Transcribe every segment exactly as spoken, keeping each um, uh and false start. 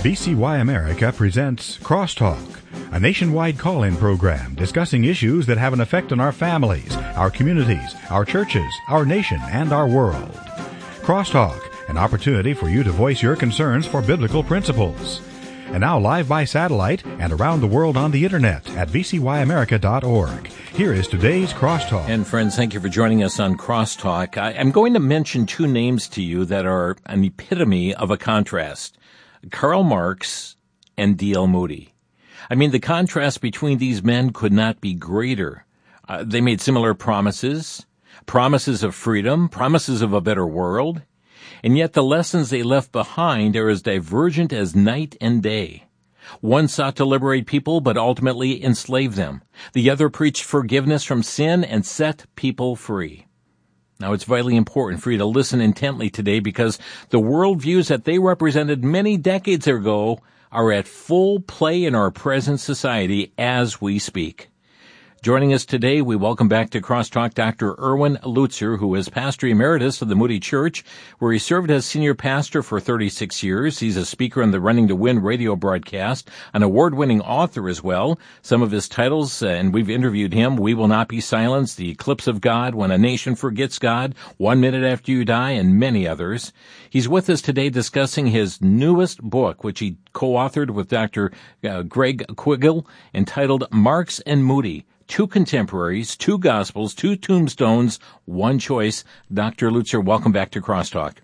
V C Y America presents Crosstalk, a nationwide call-in program discussing issues that have an effect on our families, our communities, our churches, our nation, and our world. Crosstalk, an opportunity for you to voice your concerns for biblical principles. And now live by satellite and around the world on the internet at v c y america dot org. Here is today's Crosstalk. And friends, thank you for joining us on Crosstalk. I, I'm going to mention two names to you that are an epitome of a contrast. Karl Marx and D L Moody. I mean, the contrast between these men could not be greater. Uh, they made similar promises, promises of freedom, promises of a better world, and yet the lessons they left behind are as divergent as night and day. One sought to liberate people, but ultimately enslave them. The other preached forgiveness from sin and set people free. Now, it's vitally important for you to listen intently today because the worldviews that they represented many decades ago are at full play in our present society as we speak. Joining us today, we welcome back to Crosstalk Doctor Erwin Lutzer, who is pastor emeritus of the Moody Church, where he served as senior pastor for thirty-six years. He's a speaker on the Running to Win radio broadcast, an award-winning author as well. Some of his titles, uh, and we've interviewed him, We Will Not Be Silenced, The Eclipse of God, When a Nation Forgets God, One Minute After You Die, and many others. He's with us today discussing his newest book, which he co-authored with Doctor Uh, Greg Quiggle, entitled Marx and Moody, Two Contemporaries, Two Gospels, Two Tombstones, One Choice. Doctor Lutzer, welcome back to Crosstalk.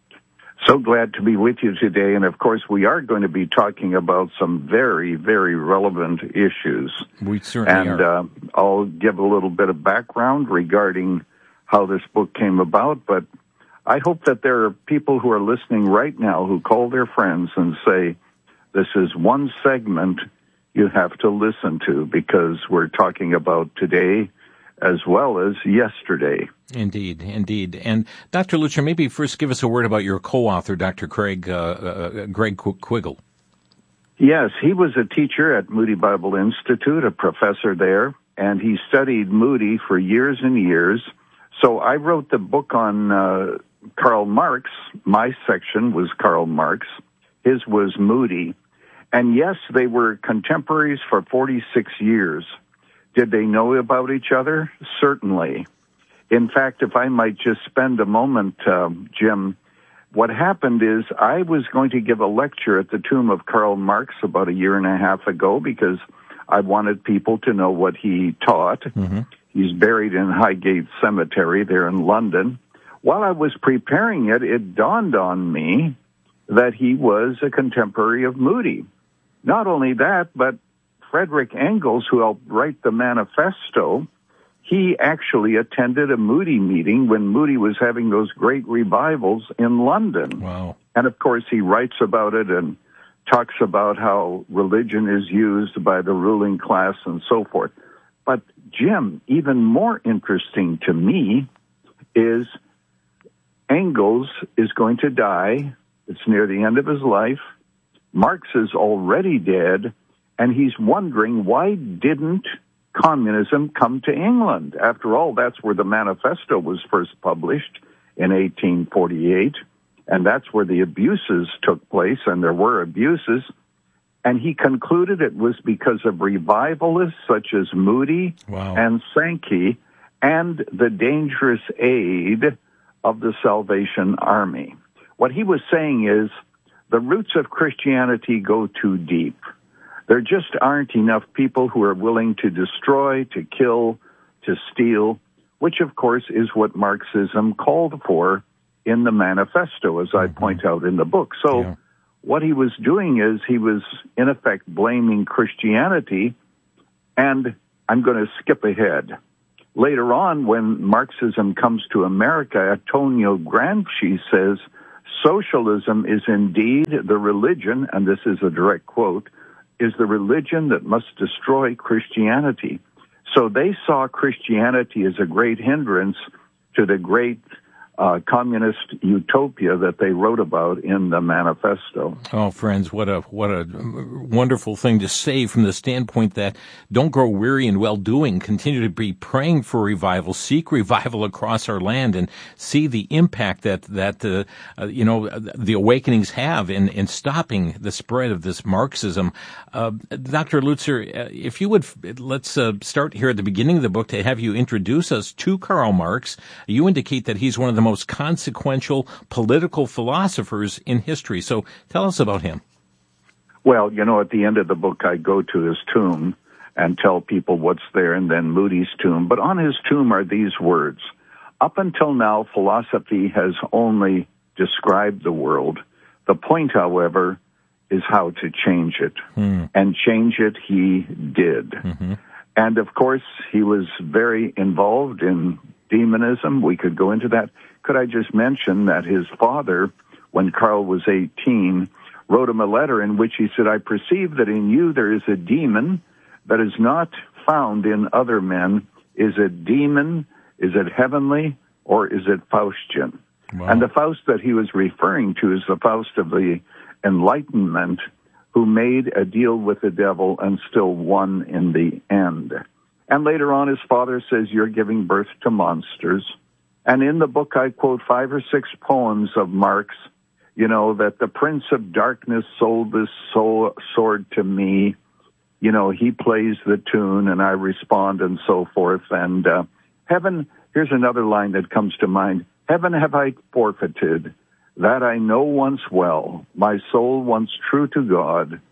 So glad to be with you today. And, of course, we are going to be talking about some very, very relevant issues. We certainly and, are. And uh, I'll give a little bit of background regarding how this book came about. But I hope that there are people who are listening right now who call their friends and say, this is one segment you have to listen to because we're talking about today as well as yesterday. Indeed, indeed. And Doctor Lutzer, maybe first give us a word about your co-author, Doctor Craig uh, uh, Greg Quiggle. Yes, he was a teacher at Moody Bible Institute, a professor there, and he studied Moody for years and years. So I wrote the book on uh, Karl Marx. My section was Karl Marx. His was Moody. And yes, they were contemporaries for forty-six years. Did they know about each other? Certainly. In fact, if I might just spend a moment, uh, Jim, what happened is I was going to give a lecture at the tomb of Karl Marx about a year and a half ago because I wanted people to know what he taught. Mm-hmm. He's buried in Highgate Cemetery there in London. While I was preparing it, it dawned on me that he was a contemporary of Moody. Not only that, but Frederick Engels, who helped write the manifesto, he actually attended a Moody meeting when Moody was having those great revivals in London. Wow. And, of course, he writes about it and talks about how religion is used by the ruling class and so forth. But, Jim, even more interesting to me is Engels is going to die. It's near the end of his life. Marx is already dead, and he's wondering why didn't communism come to England? After all, that's where the manifesto was first published in eighteen forty-eight, and that's where the abuses took place, and there were abuses. And he concluded it was because of revivalists such as Moody wow. and Sankey and the dangerous aid of the Salvation Army. What he was saying is, the roots of Christianity go too deep. There just aren't enough people who are willing to destroy, to kill, to steal, which, of course, is what Marxism called for in the manifesto, as I mm-hmm. point out in the book. So yeah. what he was doing is he was, in effect, blaming Christianity, and I'm going to skip ahead. Later on, when Marxism comes to America, Antonio Gramsci says, socialism is indeed the religion, and this is a direct quote, is the religion that must destroy Christianity. So they saw Christianity as a great hindrance to the great uh, communist utopia that they wrote about in the manifesto. Oh, friends, what a what a wonderful thing to say from the standpoint that don't grow weary in well-doing. Continue to be praying for revival, seek revival across our land, and see the impact that that uh, uh, you know the awakenings have in in stopping the spread of this Marxism. Uh, Doctor Lutzer, uh, if you would, let's uh, start here at the beginning of the book to have you introduce us to Karl Marx. You indicate that he's one of the most consequential political philosophers in history. So tell us about him. Well, you know, at the end of the book, I go to his tomb and tell people what's there, and then Moody's tomb. But on his tomb are these words: up until now, philosophy has only described the world. The point, however, is how to change it. Hmm. And change it he did. Mm-hmm. And, of course, he was very involved in demonism. We could go into that. Could I just mention that his father, when Karl was eighteen, wrote him a letter in which he said, I perceive that in you there is a demon that is not found in other men. Is it demon? Is it heavenly? Or is it Faustian? Wow. And the Faust that he was referring to is the Faust of the Enlightenment, who made a deal with the devil and still won in the end. And later on, his father says, you're giving birth to monsters. And in the book, I quote five or six poems of Marx, you know, that the Prince of Darkness sold this soul, sword to me. You know, he plays the tune and I respond and so forth. And uh, heaven, here's another line that comes to mind. Heaven have I forfeited, that I know once well. My soul, once true to God,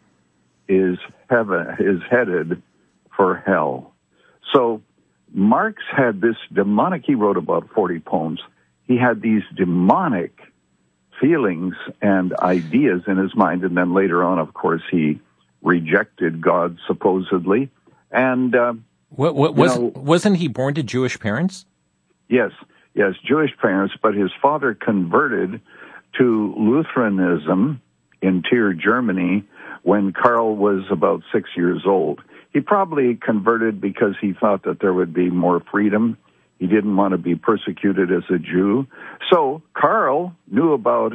is heaven is headed for hell. So Marx had this demonic, he wrote about forty poems. He had these demonic feelings and ideas in his mind, and then later on, of course, he rejected God, supposedly. And uh, what, what, was, know, wasn't he born to Jewish parents? Yes, yes, Jewish parents, but his father converted to Lutheranism in Trier, Germany, when Karl was about six years old. He probably converted because he thought that there would be more freedom. He didn't want to be persecuted as a Jew. So Karl knew about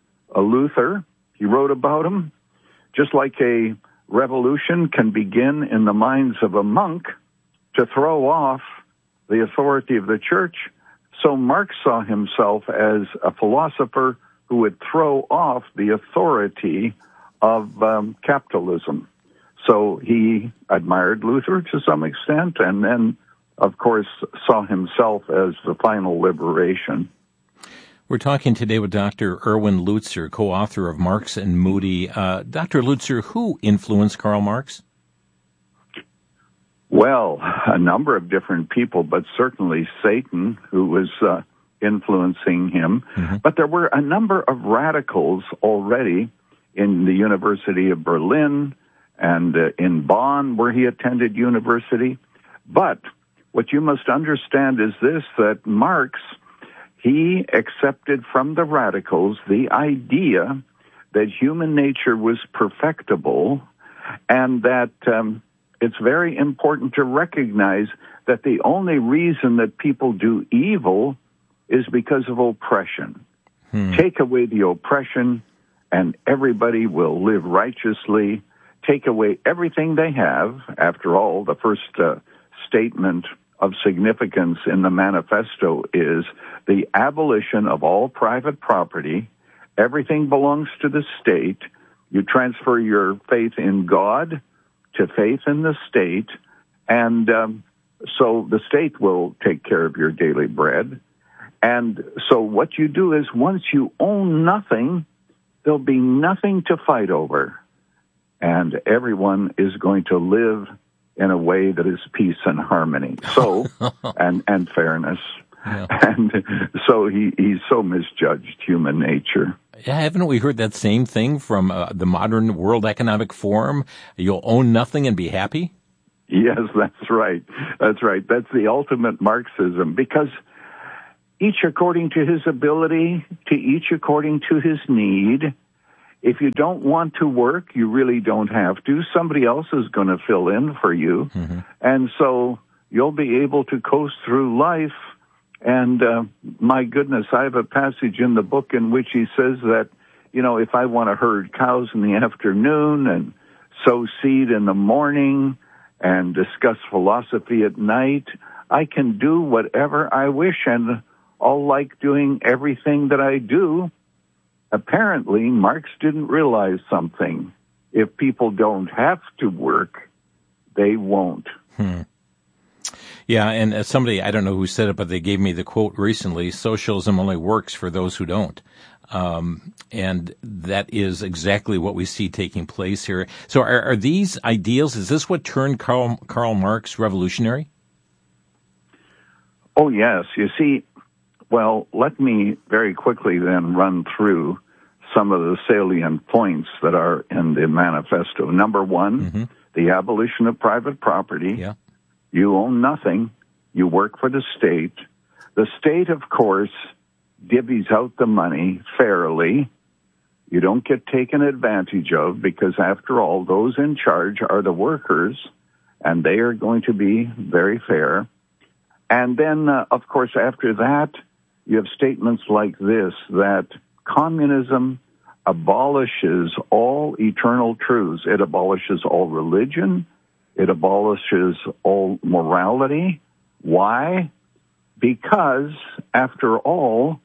a Luther. He wrote about him. Just like a revolution can begin in the minds of a monk to throw off the authority of the church, so Marx saw himself as a philosopher who would throw off the authority of um, capitalism. So he admired Luther to some extent, and then, of course, saw himself as the final liberation. We're talking today with Doctor Erwin Lutzer, co-author of Marx and Moody. Uh, Doctor Lutzer, who influenced Karl Marx? Well, a number of different people, but certainly Satan, who was uh, influencing him. Mm-hmm. But there were a number of radicals already in the University of Berlin and uh, in Bonn, where he attended university. But what you must understand is this, that Marx, he accepted from the radicals the idea that human nature was perfectible, and that um, it's very important to recognize that the only reason that people do evil is because of oppression. Hmm. Take away the oppression, and everybody will live righteously. Take away everything they have. After all, the first uh, statement of significance in the manifesto is the abolition of all private property. Everything belongs to the state. You transfer your faith in God to faith in the state, and um, so the state will take care of your daily bread. And so what you do is, once you own nothing, there'll be nothing to fight over, and everyone is going to live in a way that is peace and harmony, so and and fairness. Yeah. And so he, he's so misjudged human nature. Yeah, haven't we heard that same thing from uh, the modern World Economic Forum? You'll own nothing and be happy? Yes, that's right. That's right. That's the ultimate Marxism, because each according to his ability, to each according to his need. If you don't want to work, you really don't have to. Somebody else is going to fill in for you. Mm-hmm. And so you'll be able to coast through life And uh, my goodness, I have a passage in the book in which he says that, you know, if I want to herd cows in the afternoon and sow seed in the morning and discuss philosophy at night, I can do whatever I wish, and I'll like doing everything that I do. Apparently, Marx didn't realize something. If people don't have to work, they won't. Hmm. Yeah, and as somebody, I don't know who said it, but they gave me the quote recently, socialism only works for those who don't. Um, and that is exactly what we see taking place here. So are, are these ideals, is this what turned Karl, Karl Marx revolutionary? Oh, yes. You see, well, let me very quickly then run through some of the salient points that are in the manifesto. Number one, mm-hmm. the abolition of private property. Yeah. You own nothing. You work for the state. The state, of course, divvies out the money fairly. You don't get taken advantage of because, after all, those in charge are the workers, and they are going to be very fair. And then, uh, of course, after that, you have statements like this, that communism abolishes all eternal truths. It abolishes all religion. It abolishes all morality. Why? Because, after all,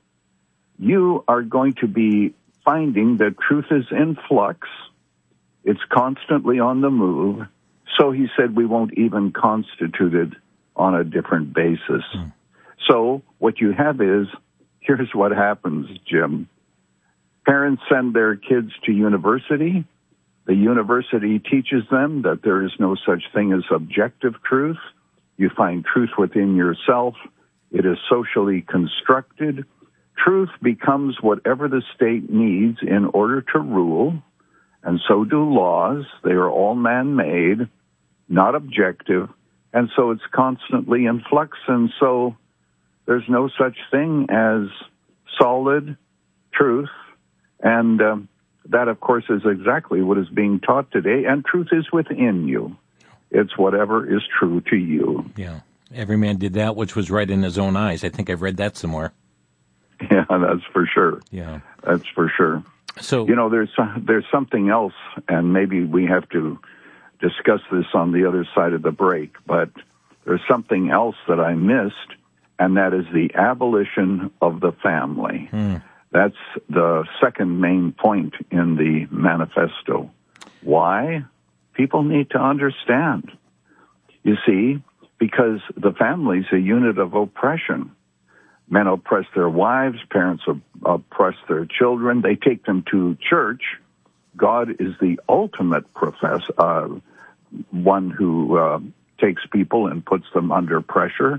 you are going to be finding that truth is in flux. It's constantly on the move. So he said we won't even constitute it on a different basis. Mm. So what you have is, here's what happens, Jim. Parents send their kids to university. The university teaches them that there is no such thing as objective truth. You find truth within yourself. It is socially constructed. Truth becomes whatever the state needs in order to rule, and so do laws. They are all man-made, not objective, and so it's constantly in flux, and so there's no such thing as solid truth, and um, that, of course, is exactly what is being taught today, and truth is within you. It's whatever is true to you. Yeah. Every man did that which was right in his own eyes. I think I've read that somewhere. Yeah, that's for sure. Yeah. That's for sure. So, you know, there's there's something else, and maybe we have to discuss this on the other side of the break, but there's something else that I missed, and that is the abolition of the family. Hmm. That's the second main point in the manifesto. Why? People need to understand. You see, because the family is a unit of oppression. Men oppress their wives, parents oppress their children. They take them to church. God is the ultimate profess, uh, one who uh, takes people and puts them under pressure.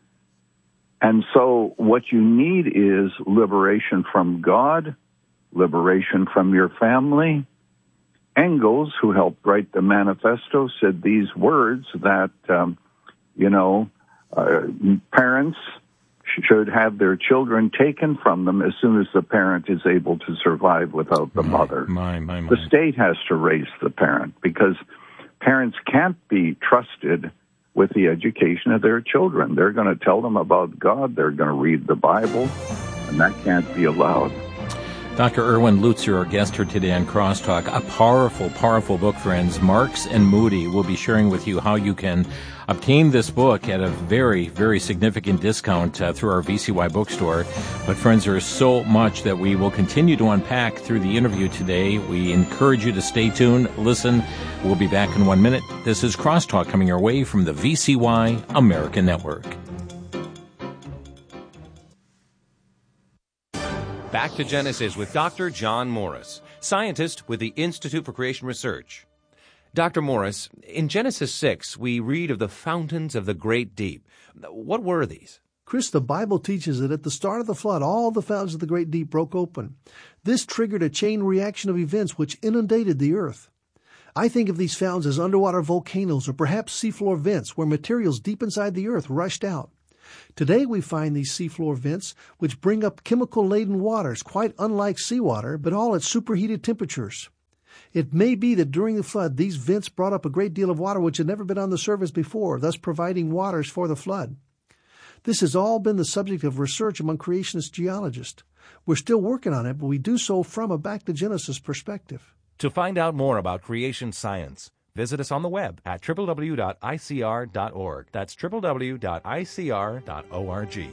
And so what you need is liberation from God, liberation from your family. Engels, who helped write the manifesto, said these words that, um, you know, uh, parents should have their children taken from them as soon as the parent is able to survive without the my, mother. My, my, my. The state has to raise the parent because parents can't be trusted with the education of their children. They're going to tell them about God. They're going to read the Bible, and that can't be allowed. Doctor Erwin Lutzer, our guest here today on Crosstalk. A powerful, powerful book, friends. Marx and Moody will be sharing with you how you can obtain this book at a very, very significant discount uh, through our V C Y bookstore. But, friends, there is so much that we will continue to unpack through the interview today. We encourage you to stay tuned, listen. We'll be back in one minute. This is Crosstalk coming your way from the V C Y American Network. Back to Genesis with Doctor John Morris, scientist with the Institute for Creation Research. Doctor Morris, in Genesis six, we read of the fountains of the great deep. What were these? Chris, the Bible teaches that at the start of the flood, all the fountains of the great deep broke open. This triggered a chain reaction of events which inundated the earth. I think of these fountains as underwater volcanoes or perhaps seafloor vents where materials deep inside the earth rushed out. Today we find these seafloor vents which bring up chemical-laden waters, quite unlike seawater, but all at superheated temperatures. It may be that during the flood, these vents brought up a great deal of water which had never been on the surface before, thus providing waters for the flood. This has all been the subject of research among creationist geologists. We're still working on it, but we do so from a back-to-Genesis perspective. To find out more about creation science, visit us on the web at w w w dot i c r dot org. That's w w w dot i c r dot org.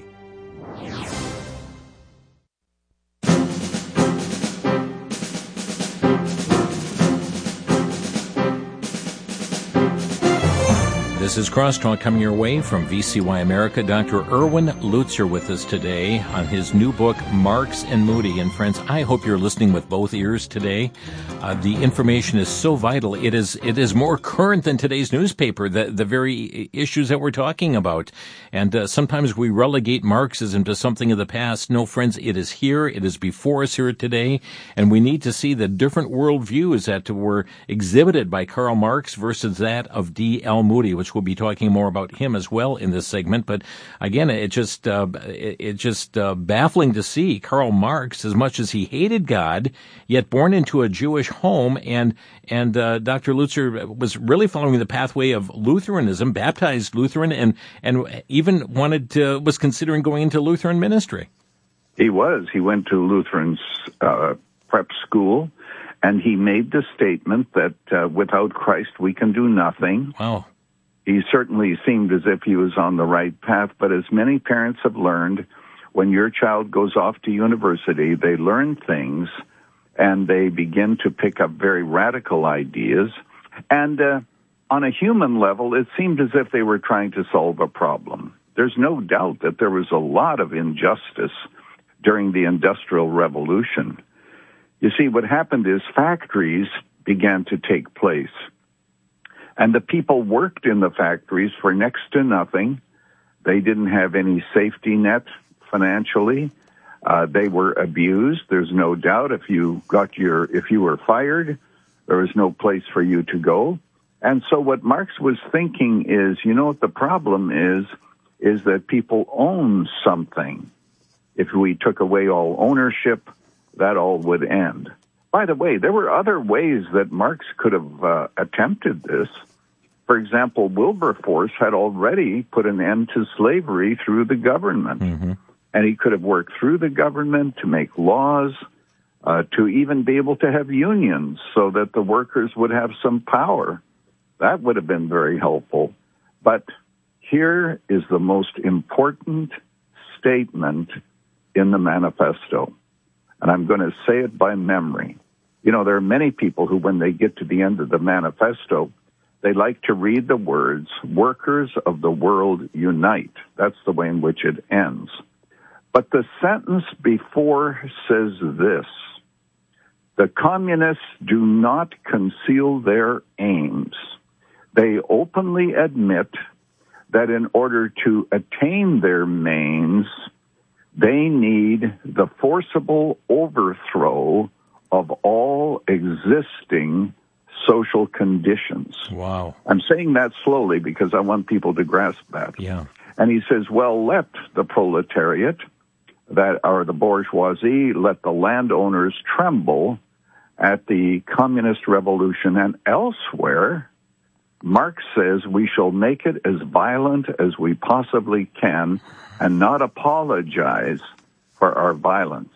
This is Crosstalk coming your way from V C Y America. Doctor Erwin Lutzer with us today on his new book, Marx and Moody. And friends, I hope you're listening with both ears today. Uh, the information is so vital. It is it is more current than today's newspaper, the, the very issues that we're talking about. And uh, sometimes we relegate Marxism to something of the past. No, friends, it is here. It is before us here today. And we need to see the different worldviews that were exhibited by Karl Marx versus that of D L Moody, which we'll be talking more about him as well in this segment. But again, it just uh, it, it just uh, baffling to see Karl Marx, as much as he hated God, yet born into a Jewish home, and and uh, Doctor Lutzer was really following the pathway of Lutheranism, baptized Lutheran, and and even wanted to was considering going into Lutheran ministry. He was. He went to Lutheran's uh, prep school, and he made the statement that uh, without Christ we can do nothing. Wow. He certainly seemed as if he was on the right path, but as many parents have learned, when your child goes off to university, they learn things, and they begin to pick up very radical ideas. And uh, on a human level, it seemed as if they were trying to solve a problem. There's no doubt that there was a lot of injustice during the Industrial Revolution. You see, what happened is factories began to take place. And the people worked in the factories for next to nothing. They didn't have any safety net financially. Uh, they were abused. There's no doubt. If you got your, if you were fired, there was no place for you to go. And so what Marx was thinking is, you know what the problem is, is that people own something. If we took away all ownership, that all would end. By the way, there were other ways that Marx could have uh, attempted this. For example, Wilberforce had already put an end to slavery through the government. Mm-hmm. And he could have worked through the government to make laws, uh, to even be able to have unions so that the workers would have some power. That would have been very helpful. But here is the most important statement in the manifesto. And I'm going to say it by memory. You know, there are many people who, when they get to the end of the manifesto, they like to read the words, workers of the world unite. That's the way in which it ends. But the sentence before says this: the communists do not conceal their aims. They openly admit that in order to attain their aims, they need the forcible overthrow of all existing social conditions. Wow. I'm saying that slowly because I want people to grasp that. Yeah. And he says, well, let the proletariat, that are the bourgeoisie, let the landowners tremble at the communist revolution. And elsewhere, Marx says we shall make it as violent as we possibly can and not apologize for our violence.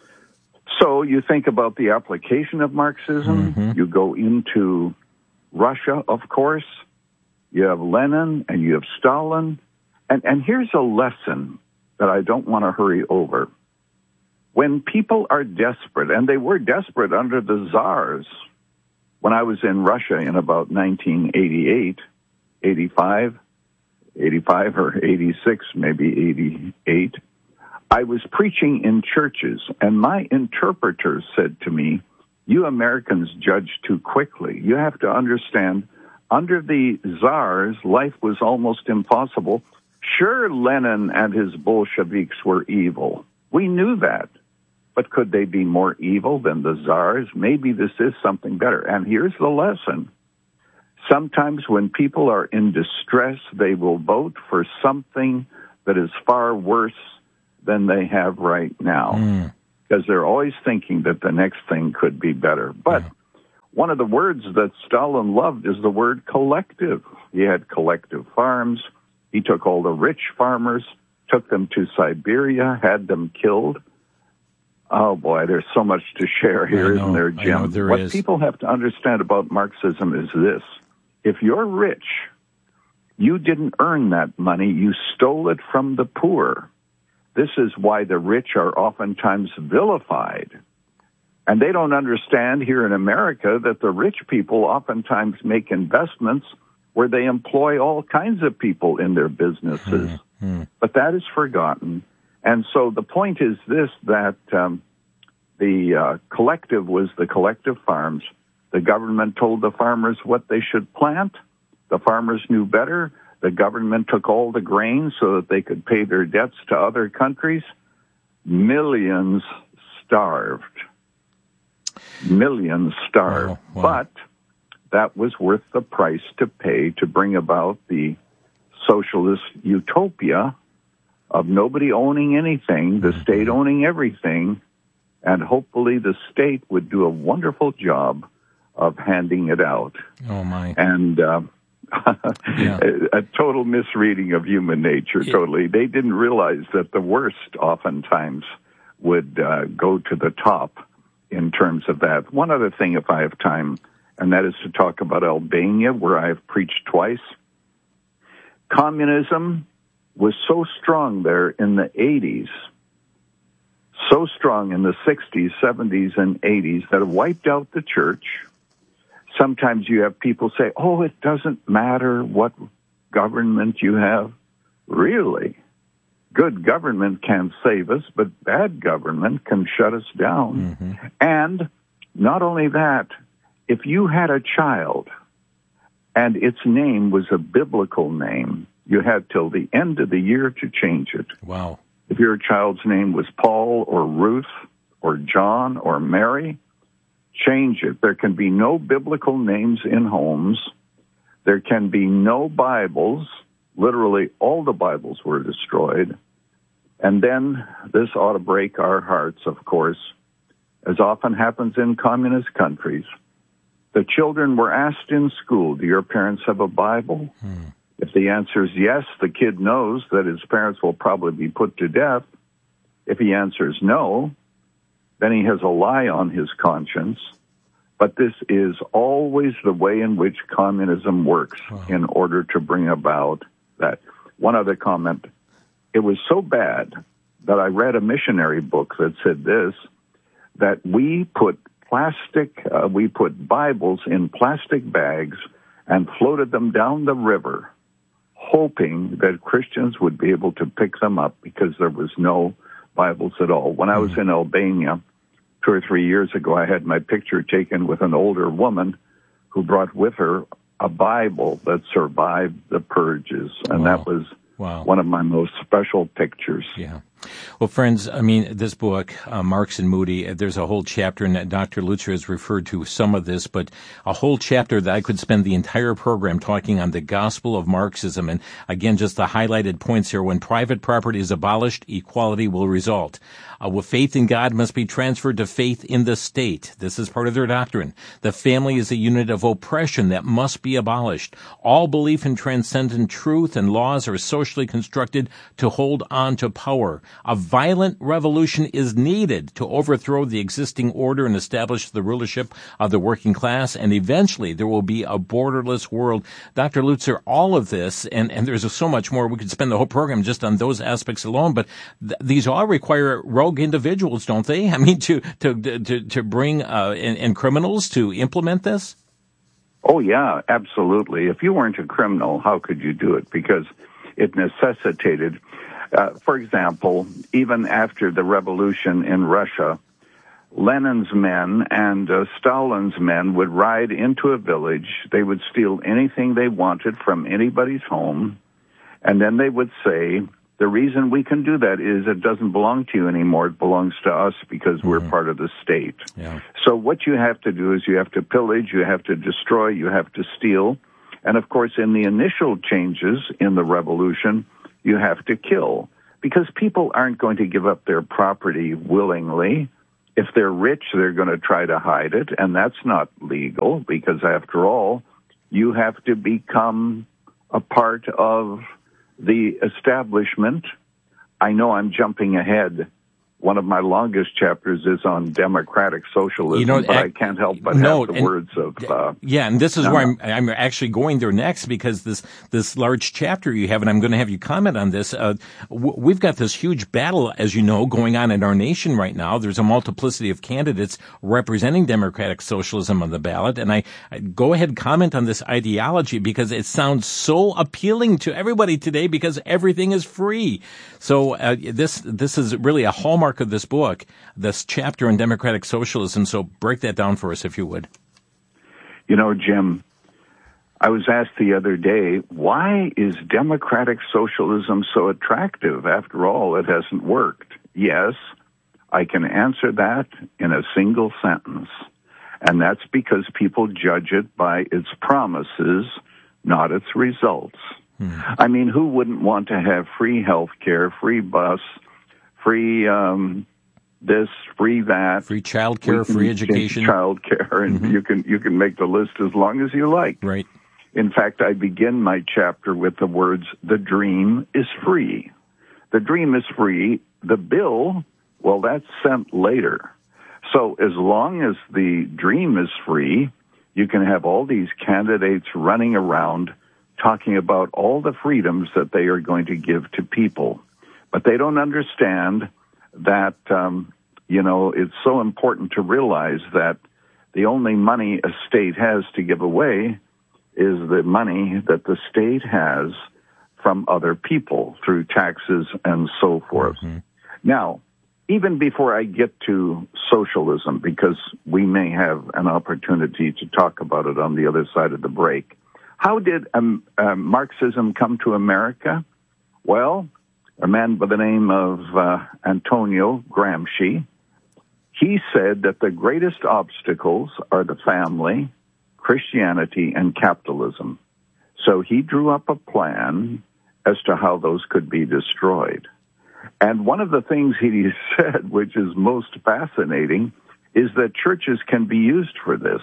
So you think about the application of Marxism. Mm-hmm. You go into Russia, of course. You have Lenin and you have Stalin. And, and here's a lesson that I don't want to hurry over. When people are desperate, and they were desperate under the czars, when I was in Russia in about nineteen eighty-eight, eighty-five, eighty-five or eighty-six, maybe eighty-eight, I was preaching in churches, and my interpreter said to me, you Americans judge too quickly. You have to understand, under the czars, life was almost impossible. Sure, Lenin and his Bolsheviks were evil. We knew that. But could they be more evil than the czars? Maybe this is something better. And here's the lesson. Sometimes when people are in distress, they will vote for something that is far worse than they have right now. Mm. Because they're always thinking that the next thing could be better. But yeah. One of the words that Stalin loved is the word collective. He had collective farms. He took all the rich farmers, took them to Siberia, had them killed. Oh, boy, there's so much to share here, know, isn't there, I Jim? know there what is. people have to understand about Marxism is this. If you're rich, you didn't earn that money. You stole it from the poor. This is why the rich are oftentimes vilified. And they don't understand here in America that the rich people oftentimes make investments where they employ all kinds of people in their businesses. Mm-hmm. But that is forgotten. And so the point is this, that um, the uh, collective was the collective farms. The government told the farmers what they should plant. The farmers knew better. The government took all the grain so that they could pay their debts to other countries. Millions starved. Millions starved. Wow, wow. But that was worth the price to pay to bring about the socialist utopia of nobody owning anything, the state owning everything, and hopefully the state would do a wonderful job of handing it out. Oh, my. And uh, yeah. a, a total misreading of human nature, Yeah. totally. They didn't realize that the worst oftentimes would uh, go to the top in terms of that. One other thing, if I have time, and that is to talk about Albania, where I have preached twice. Communism was so strong there in the eighties, so strong in the sixties, seventies, and eighties that it wiped out the church. Sometimes you have people say, oh, it doesn't matter what government you have. Really? Good government can save us, but bad government can shut us down. Mm-hmm. And not only that, if you had a child and its name was a biblical name, you had till the end of the year to change it. Wow. If your child's name was Paul or Ruth or John or Mary, change it. There can be no biblical names in homes. There can be no Bibles. Literally, all the Bibles were destroyed. And then this ought to break our hearts, of course, as often happens in communist countries. The children were asked in school, do your parents have a Bible? Hmm. If the answer is yes, the kid knows that his parents will probably be put to death. If he answers no, then he has a lie on his conscience. But this is always the way in which communism works wow. in order to bring about that. One other comment. It was so bad that I read a missionary book that said this, that we put plastic, uh, we put Bibles in plastic bags and floated them down the river, hoping that Christians would be able to pick them up because there was no Bibles at all. When I was in Albania two or three years ago, I had my picture taken with an older woman who brought with her a Bible that survived the purges, and wow. that was wow. one of my most special pictures. Yeah. Well, friends, I mean, this book, uh, Marx and Moody, there's a whole chapter, and Doctor Lutzer has referred to some of this, but a whole chapter that I could spend the entire program talking on the gospel of Marxism. And again, just the highlighted points here. When private property is abolished, equality will result. Uh, well, faith in God must be transferred to faith in the state. This is part of their doctrine. The family is a unit of oppression that must be abolished. All belief in transcendent truth and laws are socially constructed to hold on to power. A violent revolution is needed to overthrow the existing order and establish the rulership of the working class, and eventually there will be a borderless world. Doctor Lutzer, all of this, and, and there's so much more, we could spend the whole program just on those aspects alone, but th- these all require rogue individuals, don't they? I mean, to to to, to bring uh, and, and criminals to implement this? Oh, yeah, absolutely. If you weren't a criminal, how could you do it? Because it necessitated... Uh, for example, even after the revolution in Russia, Lenin's men and uh, Stalin's men would ride into a village. They would steal anything they wanted from anybody's home. And then they would say, the reason we can do that is it doesn't belong to you anymore. It belongs to us because mm-hmm. we're part of the state. Yeah. So what you have to do is you have to pillage, you have to destroy, you have to steal. And, of course, in the initial changes in the revolution, you have to kill, because people aren't going to give up their property willingly. If they're rich, they're going to try to hide it, and that's not legal, because after all, you have to become a part of the establishment I know I'm jumping ahead. One of my longest chapters is on democratic socialism, you know, but I can't help but no, have the and, words of... Uh, yeah, and this is no, where I'm, I'm actually going there next, because this this large chapter you have, and I'm going to have you comment on this, uh, w- we've got this huge battle, as you know, going on in our nation right now. There's a multiplicity of candidates representing democratic socialism on the ballot, and I, I go ahead and comment on this ideology, because it sounds so appealing to everybody today, because everything is free. So uh, this this is really a hallmark of this book, this chapter on democratic socialism. So break that down for us, if you would. You know, Jim, I was asked the other day, why is democratic socialism so attractive? After all, it hasn't worked. Yes, I can answer that in a single sentence. And that's because people judge it by its promises, not its results. Hmm. I mean, who wouldn't want to have free health care, free bus, free um, this, free that, free child care, free education, child care, and mm-hmm. you can you can make the list as long as you like. Right. In fact, I begin my chapter with the words, "The dream is free." The dream is free. The bill, well, that's sent later. So as long as the dream is free, you can have all these candidates running around talking about all the freedoms that they are going to give to people. But they don't understand that, um, you know, it's so important to realize that the only money a state has to give away is the money that the state has from other people through taxes and so forth. Mm-hmm. Now, even before I get to socialism, because we may have an opportunity to talk about it on the other side of the break, how did um, uh, Marxism come to America? Well, a man by the name of uh, Antonio Gramsci, he said that the greatest obstacles are the family, Christianity, and capitalism. So he drew up a plan as to how those could be destroyed. And one of the things he said, which is most fascinating, is that churches can be used for this.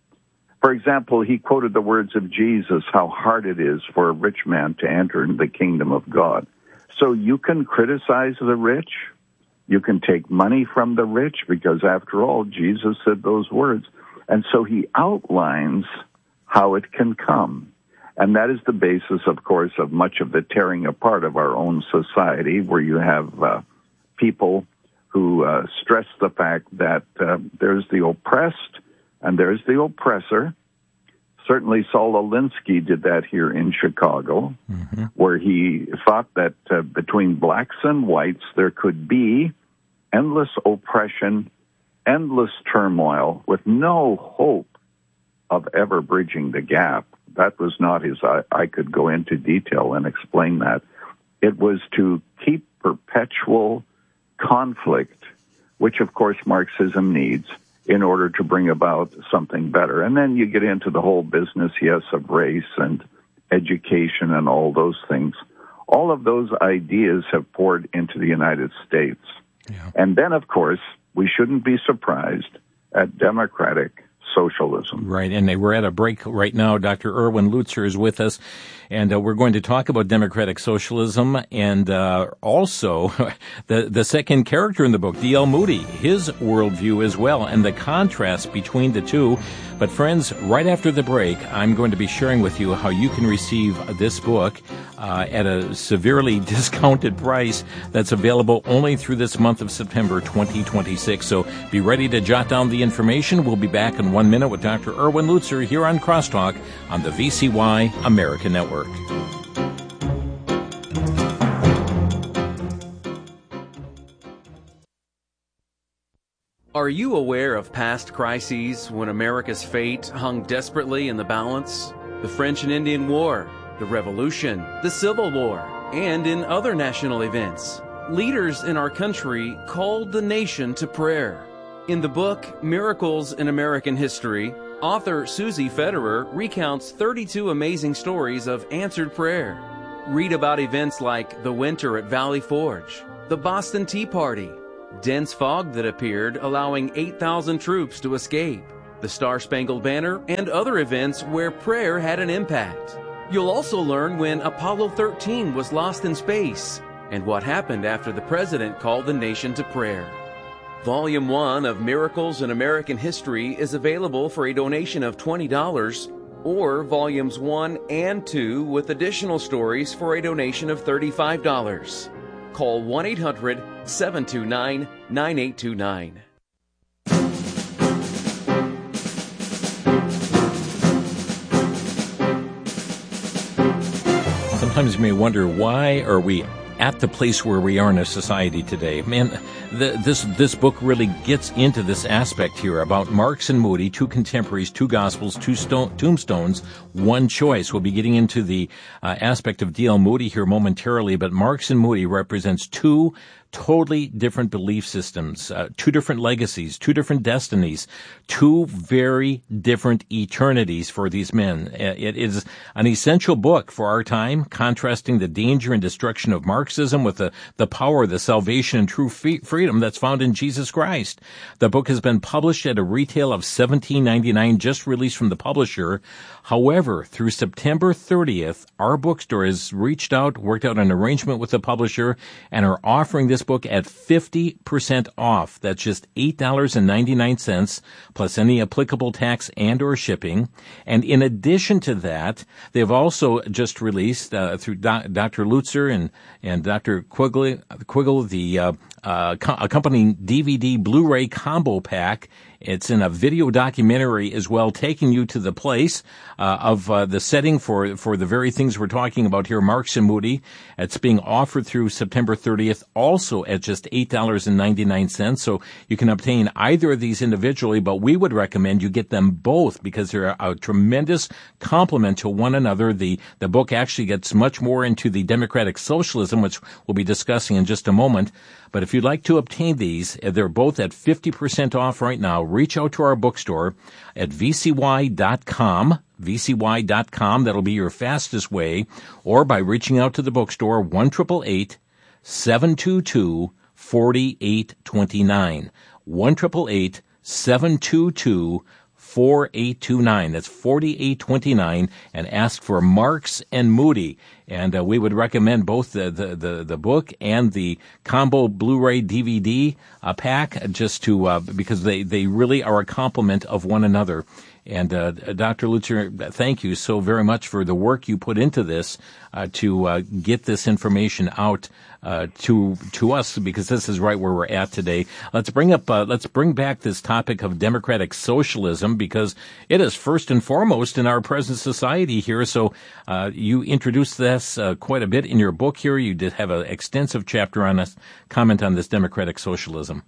For example, he quoted the words of Jesus, how hard it is for a rich man to enter into the kingdom of God. So you can criticize the rich. You can take money from the rich, because after all, Jesus said those words. And so he outlines how it can come. And that is the basis, of course, of much of the tearing apart of our own society, where you have uh, people who uh, stress the fact that uh, there's the oppressed and there's the oppressor. Certainly Saul Alinsky did that here in Chicago, mm-hmm. where he thought that uh, between blacks and whites there could be endless oppression, endless turmoil, with no hope of ever bridging the gap. That was not his, I, I could go into detail and explain that. It was to keep perpetual conflict, which of course Marxism needs, in order to bring about something better. And then you get into the whole business, yes, of race and education and all those things. All of those ideas have poured into the United States. Yeah. And then, of course, we shouldn't be surprised at democratic socialism. Right, and we're at a break right now. Doctor Erwin Lutzer is with us, and uh, we're going to talk about democratic socialism and uh, also the the second character in the book, D L Moody, his worldview as well, and the contrast between the two. But friends, right after the break, I'm going to be sharing with you how you can receive this book uh, at a severely discounted price that's available only through this month of September twenty twenty-six. So be ready to jot down the information. We'll be back in one minute with Doctor Erwin Lutzer here on Crosstalk on the V C Y America Network. Are you aware of past crises when America's fate hung desperately in the balance? The French and Indian War, the Revolution, the Civil War, and in other national events. Leaders in our country called the nation to prayer. In the book, Miracles in American History, author Susie Federer recounts thirty-two amazing stories of answered prayer. Read about events like the winter at Valley Forge, the Boston Tea Party, dense fog that appeared allowing eight thousand troops to escape, the Star-Spangled Banner, and other events where prayer had an impact. You'll also learn when Apollo thirteen was lost in space and what happened after the president called the nation to prayer. Volume one of Miracles in American History is available for a donation of twenty dollars, or Volumes one and two with additional stories for a donation of thirty-five dollars. Call one eight hundred, seven two nine, nine eight two nine. Sometimes you may wonder, why are we at the place where we are in a society today? Man, the, this this book really gets into this aspect here about Marks and Moody, two contemporaries, two gospels, two stone, tombstones, one choice. We'll be getting into the uh, aspect of D L Moody here momentarily, but Marks and Moody represents two totally different belief systems, uh, two different legacies, two different destinies, two very different eternities for these men. It is an essential book for our time, contrasting the danger and destruction of Marxism with the, the power, the salvation, and true free, freedom that's found in Jesus Christ. The book has been published at a retail of seventeen ninety-nine, just released from the publisher. However, through September thirtieth, our bookstore has reached out, worked out an arrangement with the publisher, and are offering this book at fifty percent off. That's just eight dollars and ninety-nine cents plus any applicable tax and or shipping. And in addition to that, they've also just released uh, through Do- Doctor Lutzer and, and Doctor Quiggle, Quiggle the uh, uh, co- accompanying D V D Blu-ray combo pack. It's in a video documentary as well, taking you to the place uh, of uh, the setting for for the very things we're talking about here, Marks and Moody. It's being offered through September thirtieth, also at just eight dollars and ninety-nine cents. So you can obtain either of these individually, but we would recommend you get them both because they're a tremendous complement to one another. The the book actually gets much more into the democratic socialism, which we'll be discussing in just a moment. But if you'd like to obtain these, they're both at fifty percent off right now. Reach out to our bookstore at v c y dot com, v c y dot com. That'll be your fastest way. Or by reaching out to the bookstore, one eight eight eight, seven two two, four eight two nine. one eight eight eight, seven two two, four eight two nine. That's forty-eight twenty-nine, and ask for Marks and Moody. And uh, we would recommend both the, the, the, the book and the combo Blu-ray D V D uh, pack, just to uh, because they, they really are a complement of one another. And uh, Doctor Lutzer, thank you so very much for the work you put into this uh, to uh, get this information out uh, to to us, because this is right where we're at today. Let's bring up, uh, let's bring back this topic of democratic socialism, because it is first and foremost in our present society here. So uh, you introduced this uh, quite a bit in your book here. You did have an extensive chapter on this, comment on this democratic socialism.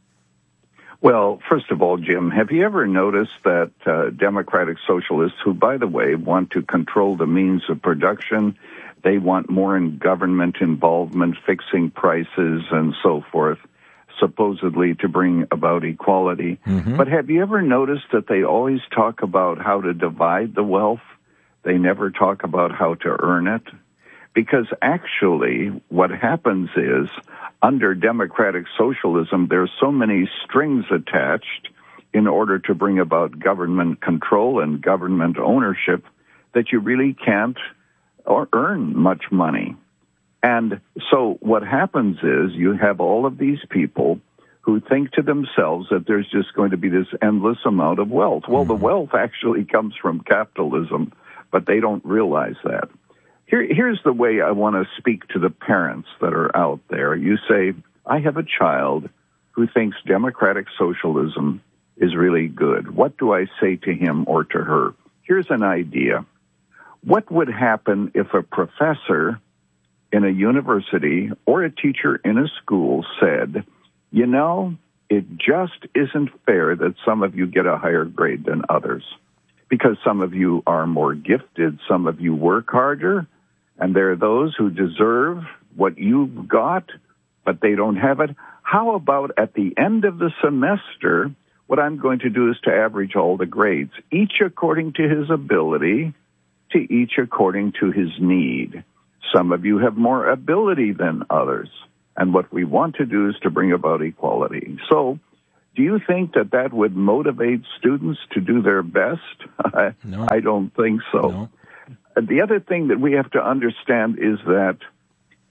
Well, first of all, Jim, have you ever noticed that uh, democratic socialists, who, by the way, want to control the means of production, they want more in government involvement, fixing prices and so forth, supposedly to bring about equality. Mm-hmm. But have you ever noticed that they always talk about how to divide the wealth? They never talk about how to earn it. Because actually what happens is, under democratic socialism, there's so many strings attached in order to bring about government control and government ownership that you really can't or earn much money. And so what happens is you have all of these people who think to themselves that there's just going to be this endless amount of wealth. Well, mm-hmm. the wealth actually comes from capitalism, but they don't realize that. Here, here's the way I want to speak to the parents that are out there. You say, I have a child who thinks democratic socialism is really good. What do I say to him or to her? Here's an idea. What would happen if a professor in a university or a teacher in a school said, you know, it just isn't fair that some of you get a higher grade than others, because some of you are more gifted, some of you work harder, and there are those who deserve what you've got, but they don't have it. How about at the end of the semester, what I'm going to do is to average all the grades, each according to his ability, to each according to his need. Some of you have more ability than others, and what we want to do is to bring about equality. So, do you think that that would motivate students to do their best? No. I don't think so. No. The other thing that we have to understand is that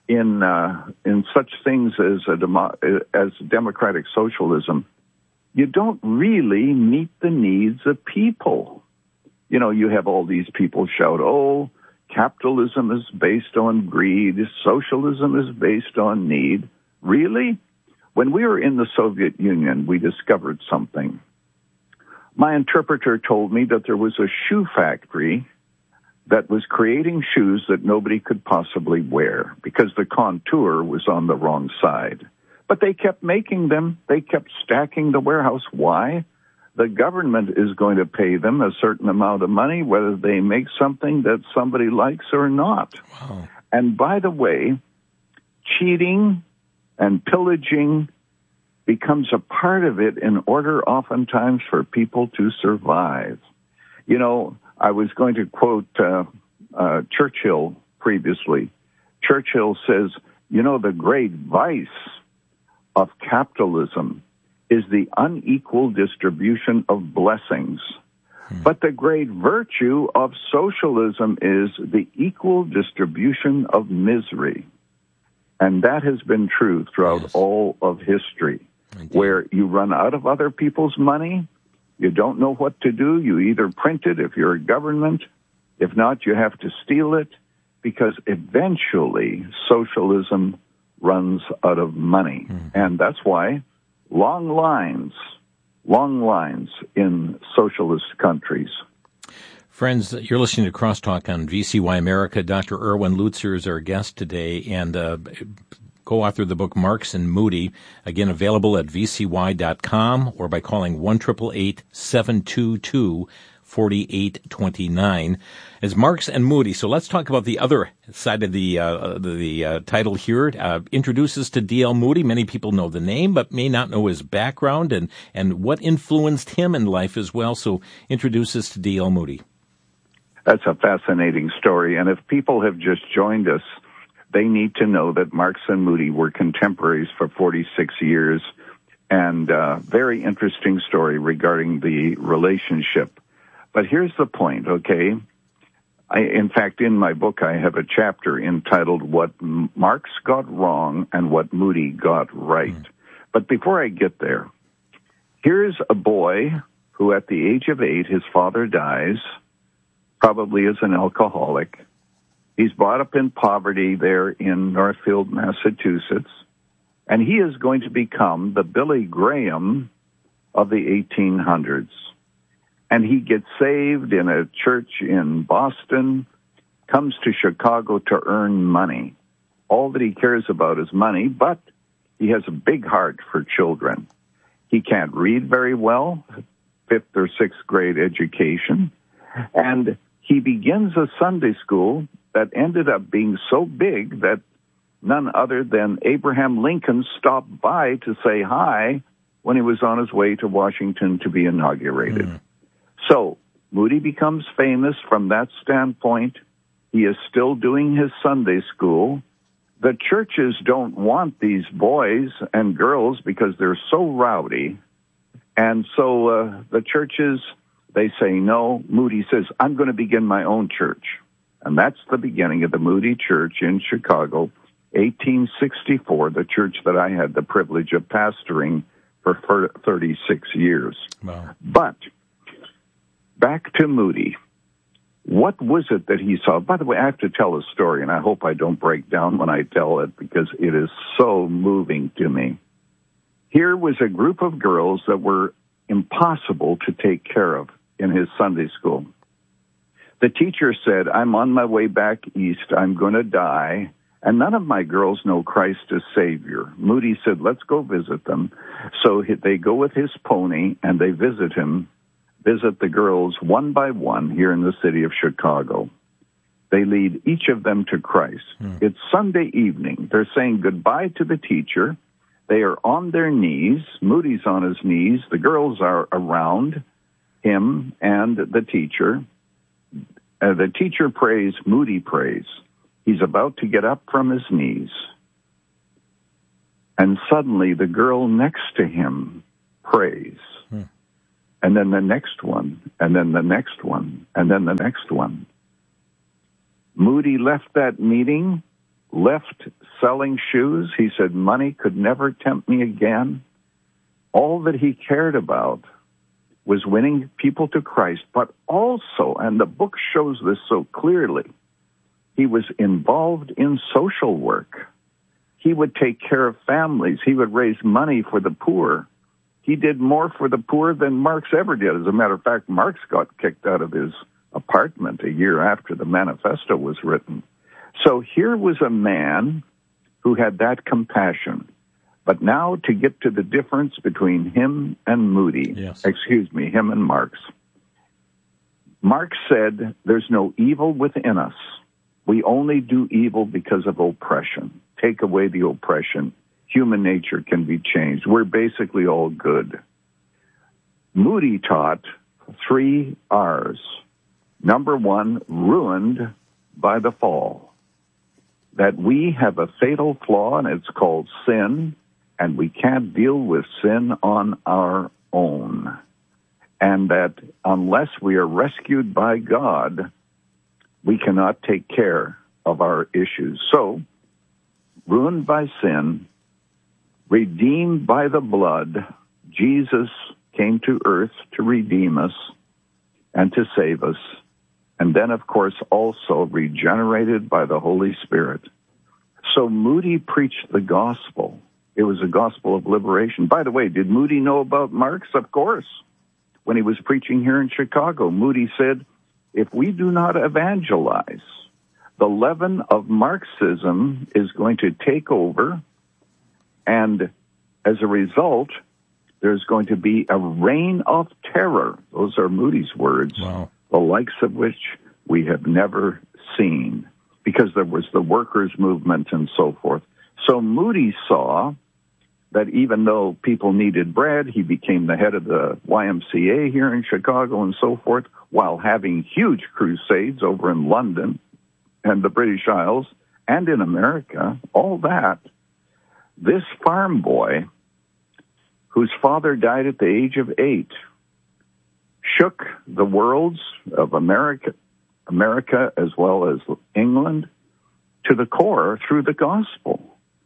in uh, in such things as a demo- as democratic socialism, you don't really meet the needs of people. You know, you have all these people shout, "Oh, capitalism is based on greed. Socialism is based on need." Really? When we were in the Soviet Union, we discovered something. My interpreter told me that there was a shoe factory that was creating shoes that nobody could possibly wear because the contour was on the wrong side. But they kept making them. They kept stacking the warehouse. Why? The government is going to pay them a certain amount of money, whether they make something that somebody likes or not. Wow. And by the way, cheating and pillaging becomes a part of it in order oftentimes for people to survive. You know, I was going to quote uh, uh, Churchill previously. Churchill says, you know, the great vice of capitalism is the unequal distribution of blessings. Hmm. But the great virtue of socialism is the equal distribution of misery. And that has been true throughout yes. all of history. Indeed. Where you run out of other people's money, you don't know what to do, you either print it if you're a government, if not, you have to steal it, because eventually socialism runs out of money. Mm. And that's why long lines, long lines in socialist countries. Friends, you're listening to Crosstalk on V C Y America. Doctor Erwin Lutzer is our guest today, and uh, co-author of the book Marx and Moody, again available at v c y dot com or by calling one eight eight eight, seven two two, four eight two nine. As Marx and Moody, so let's talk about the other side of the uh, the, the uh, title here. Uh, introduces to D L Moody. Many people know the name, but may not know his background and, and what influenced him in life as well. So introduces to D L Moody. That's a fascinating story, and if people have just joined us, they need to know that Marx and Moody were contemporaries for forty-six years, and uh very interesting story regarding the relationship. But here's the point, okay? I, in fact, in my book, I have a chapter entitled What Marx Got Wrong and What Moody Got Right. Mm. But before I get there, here's a boy who at the age of eight, his father dies, probably as an alcoholic. He's brought up in poverty there in Northfield, Massachusetts, and he is going to become the Billy Graham of the eighteen hundreds. And he gets saved in a church in Boston, comes to Chicago to earn money. All that he cares about is money, but he has a big heart for children. He can't read very well, fifth or sixth grade education, and he begins a Sunday school that ended up being so big that none other than Abraham Lincoln stopped by to say hi when he was on his way to Washington to be inaugurated. Mm. So Moody becomes famous from that standpoint. He is still doing his Sunday school. The churches don't want these boys and girls because they're so rowdy. And so uh, the churches, they say no. Moody says, I'm going to begin my own church. And that's the beginning of the Moody Church in Chicago, eighteen sixty-four, the church that I had the privilege of pastoring for thirty-six years. Wow. But back to Moody. What was it that he saw? By the way, I have to tell a story, and I hope I don't break down when I tell it because it is so moving to me. Here was a group of girls that were impossible to take care of in his Sunday school. The teacher said, I'm on my way back east. I'm going to die. And none of my girls know Christ as Savior. Moody said, let's go visit them. So they go with his pony, and they visit him, visit the girls one by one here in the city of Chicago. They lead each of them to Christ. Mm. It's Sunday evening. They're saying goodbye to the teacher. They are on their knees. Moody's on his knees. The girls are around him and the teacher. Uh, the teacher prays, Moody prays. He's about to get up from his knees. And suddenly the girl next to him prays. Hmm. And then the next one, and then the next one, and then the next one. Moody left that meeting left selling shoes. He said money could never tempt me again. All that he cared about was winning people to Christ, but also, and the book shows this so clearly, he was involved in social work. He would take care of families. He would raise money for the poor. He did more for the poor than Marx ever did. As a matter of fact, Marx got kicked out of his apartment a year after the manifesto was written. So here was a man who had that compassion. But now to get to the difference between him and Moody, yes. excuse me, him and Marx. Marx said, there's no evil within us. We only do evil because of oppression. Take away the oppression. Human nature can be changed. We're basically all good. Moody taught three R's. Number one, ruined by the fall. That we have a fatal flaw, and it's called sin, and we can't deal with sin on our own. And that unless we are rescued by God, we cannot take care of our issues. So, ruined by sin, redeemed by the blood, Jesus came to earth to redeem us and to save us. And then, of course, also regenerated by the Holy Spirit. So Moody preached the gospel. It was a gospel of liberation. By the way, did Moody know about Marx? Of course. When he was preaching here in Chicago, Moody said, if we do not evangelize, the leaven of Marxism is going to take over, and as a result, there's going to be a reign of terror. Those are Moody's words. Wow. The likes of which we have never seen, because there was the workers' movement and so forth. So Moody saw that even though people needed bread, he became the head of the Y M C A here in Chicago and so forth, while having huge crusades over in London and the British Isles and in America, all that. This farm boy, whose father died at the age of eight, shook the worlds of America, America as well as England to the core through the gospel.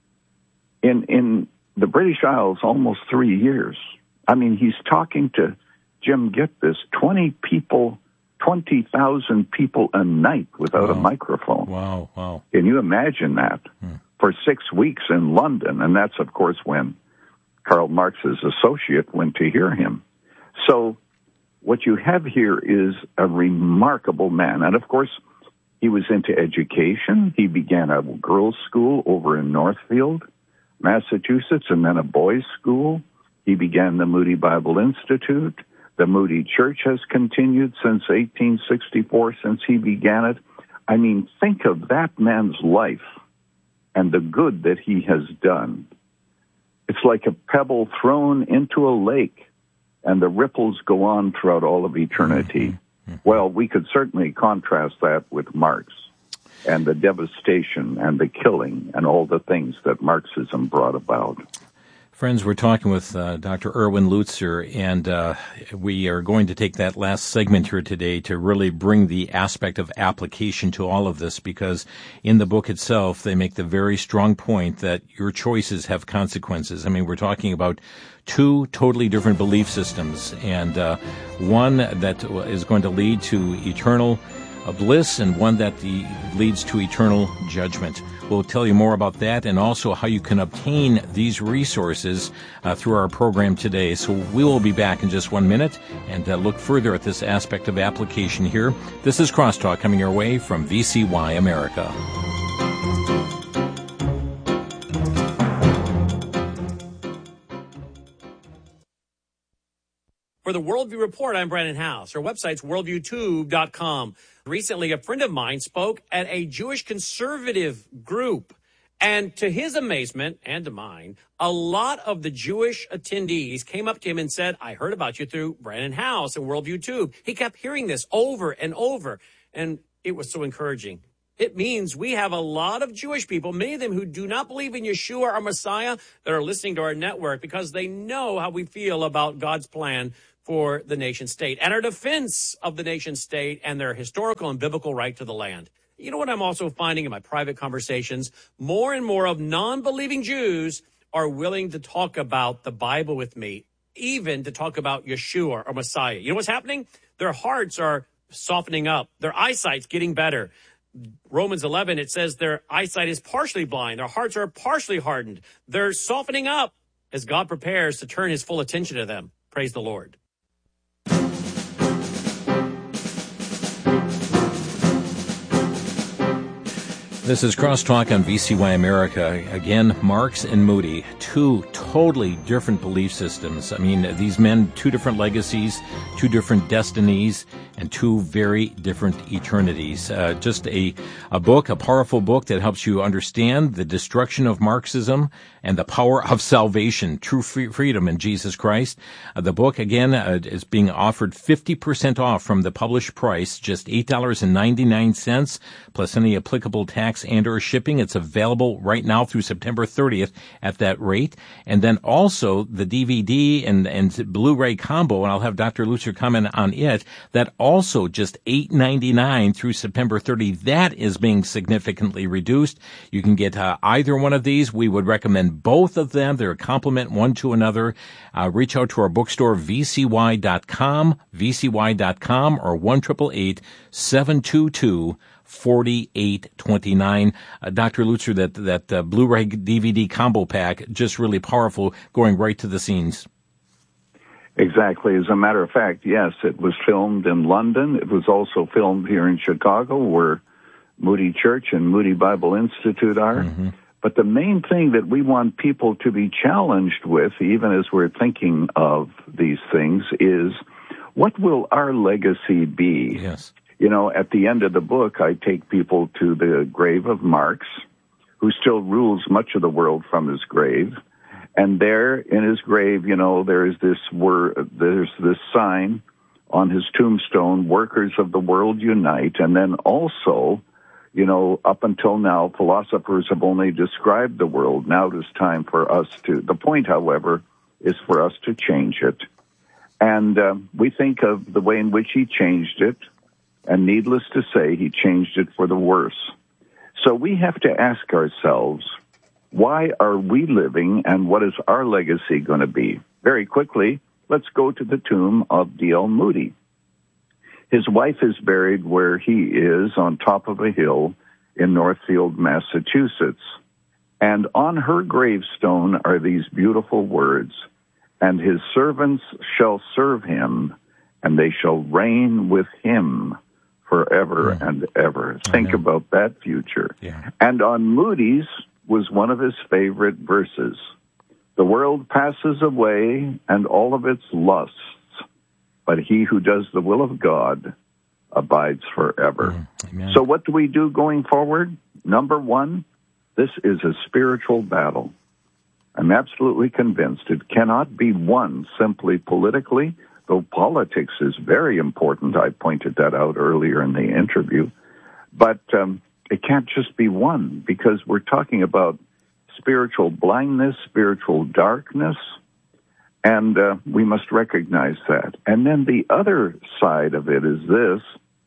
In in the British Isles, almost three years. I mean, he's talking to, Jim, get this, twenty people, twenty thousand people a night without wow. a microphone. Wow, wow. Can you imagine that? Hmm. For six weeks in London, and that's, of course, when Karl Marx's associate went to hear him. So what you have here is a remarkable man. And, of course, he was into education. He began a girls' school over in Northfield, Massachusetts, and then a boys' school. He began the Moody Bible Institute. The Moody Church has continued since eighteen sixty-four, since he began it. I mean, think of that man's life and the good that he has done. It's like a pebble thrown into a lake, and the ripples go on throughout all of eternity. Mm-hmm. Well, we could certainly contrast that with Marx and the devastation and the killing and all the things that Marxism brought about. Friends, we're talking with uh, Doctor Erwin Lutzer, and uh, we are going to take that last segment here today to really bring the aspect of application to all of this, because in the book itself, they make the very strong point that your choices have consequences. I mean, we're talking about two totally different belief systems, and uh, one that is going to lead to eternal bliss and one that the, leads to eternal judgment. We'll tell you more about that and also how you can obtain these resources uh, through our program today. So we will be back in just one minute and uh, look further at this aspect of application here. This is Crosstalk coming your way from V C Y America. For the Worldview Report, I'm Brandon House. Our website's worldview tube dot com. Recently, a friend of mine spoke at a Jewish conservative group. And to his amazement, and to mine, a lot of the Jewish attendees came up to him and said, I heard about you through Brandon House and Worldview Tube. He kept hearing this over and over, and it was so encouraging. It means we have a lot of Jewish people, many of them who do not believe in Yeshua, our Messiah, that are listening to our network because they know how we feel about God's plan for the nation state and our defense of the nation state and their historical and biblical right to the land. You know what I'm also finding in my private conversations? More and more of non-believing Jews are willing to talk about the Bible with me, even to talk about Yeshua or Messiah. You know what's happening? Their hearts are softening up. Their eyesight's getting better. Romans eleven, it says their eyesight is partially blind. Their hearts are partially hardened. They're softening up as God prepares to turn his full attention to them. Praise the Lord. This is Crosstalk on V C Y America. Again, Marks and Moody, two totally different belief systems. I mean, these men, two different legacies, two different destinies, and two very different eternities. Uh, just a, a book, a powerful book that helps you understand the destruction of Marxism and the power of salvation, true free freedom in Jesus Christ. Uh, the book, again, uh, is being offered fifty percent off from the published price, just eight dollars and ninety-nine cents, plus any applicable tax and or shipping. It's available right now through September thirtieth at that rate. And then also the D V D and, and Blu-ray combo, and I'll have Doctor Lutzer comment on it, that also just eight dollars and ninety-nine cents through September thirtieth. That is being significantly reduced. You can get uh, either one of these. We would recommend both of them. They're a complement one to another. Uh, reach out to our bookstore, v c y dot com, v c y dot com, or one eight eight eight, seven two two, forty-eight twenty-nine. Uh, Doctor Lutzer, that, that uh, Blu-ray D V D combo pack, just really powerful, going right to the scenes. Exactly. As a matter of fact, yes, it was filmed in London. It was also filmed here in Chicago, where Moody Church and Moody Bible Institute are. Mm-hmm. But the main thing that we want people to be challenged with, even as we're thinking of these things, is what will our legacy be? Yes. You know, at the end of the book, I take people to the grave of Marx, who still rules much of the world from his grave. And there in his grave, you know, there is this word, there's this sign on his tombstone, "Workers of the world unite." And then also, you know, up until now, philosophers have only described the world. Now it is time for us to, the point, however, is for us to change it. And uh, we think of the way in which he changed it, and needless to say, he changed it for the worse. So we have to ask ourselves, why are we living, and what is our legacy going to be? Very quickly, let's go to the tomb of D L Moody. His wife is buried where he is, on top of a hill in Northfield, Massachusetts. And on her gravestone are these beautiful words, "And his servants shall serve him, and they shall reign with him forever yeah. and ever." Think about that future. Yeah. And on Moody's was one of his favorite verses. "The world passes away and all of its lusts, but he who does the will of God abides forever." Amen. So what do we do going forward? Number one, this is a spiritual battle. I'm absolutely convinced it cannot be won simply politically, though politics is very important. I pointed that out earlier in the interview. But um, it can't just be won, because we're talking about spiritual blindness, spiritual darkness, and uh, we must recognize that. And then the other side of it is this: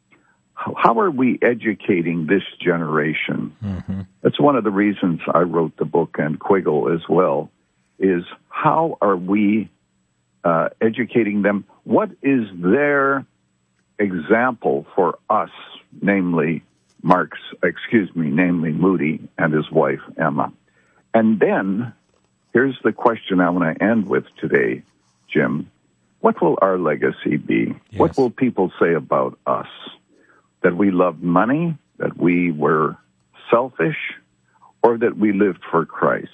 how are we educating this generation? Mm-hmm. That's one of the reasons I wrote the book, and Quiggle as well, is how are we uh, educating them? What is their example for us, namely Marx, excuse me, namely Moody and his wife, Emma? And then, here's the question I want to end with today, Jim. What will our legacy be? Yes. What will people say about us? That we loved money, that we were selfish, or that we lived for Christ?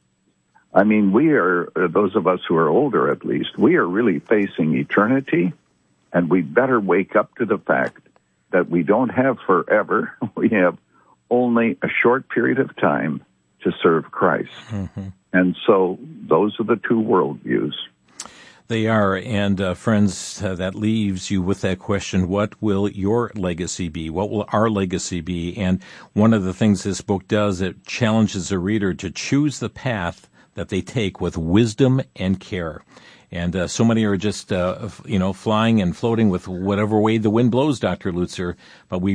I mean, we are, those of us who are older at least, we are really facing eternity, and we better wake up to the fact that we don't have forever. We have only a short period of time to serve Christ. Mm-hmm. And so those are the two worldviews. They are, and uh, friends, uh, that leaves you with that question: what will your legacy be? What will our legacy be? And one of the things this book does, it challenges the reader to choose the path that they take with wisdom and care. And uh, so many are just, uh, you know, flying and floating with whatever way the wind blows, Doctor Lutzer, but we